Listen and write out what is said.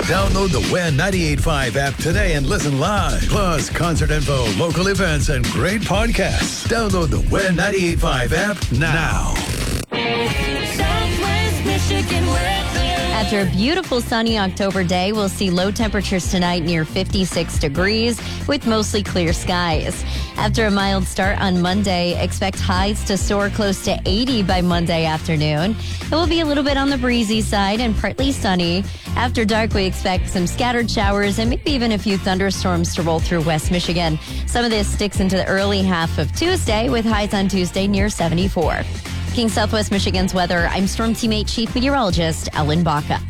Download the WEN 98.5 app today and listen live. Plus, concert info, local events, and great podcasts. Download the WEN 98.5 app now. Southwest Michigan weather. After a beautiful sunny October day, we'll see low temperatures tonight near 56 degrees with mostly clear skies. After a mild start on Monday, expect highs to soar close to 80 by Monday afternoon. It will be a little bit on the breezy side and partly sunny. After dark, we expect some scattered showers and maybe even a few thunderstorms to roll through West Michigan. Some of this sticks into the early half of Tuesday with highs on Tuesday near 74. King Southwest Michigan's weather, I'm Storm Team 8 Chief Meteorologist Ellen Baca.